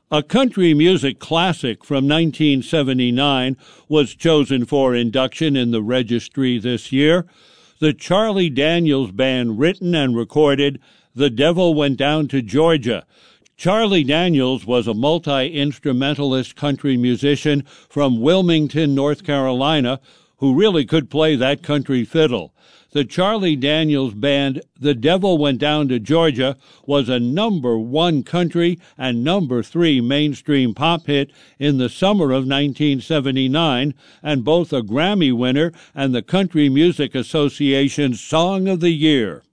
A country music classic from 1979 was chosen for induction in the registry this year. The Charlie Daniels Band written and recorded "The Devil Went Down to Georgia." Charlie Daniels was a multi-instrumentalist country musician from Wilmington, North Carolina, who really could play that country fiddle. The Charlie Daniels Band, "The Devil Went Down to Georgia," was a #1 country and #3 mainstream pop hit in the summer of 1979, and both a Grammy winner and the Country Music Association's Song of the Year.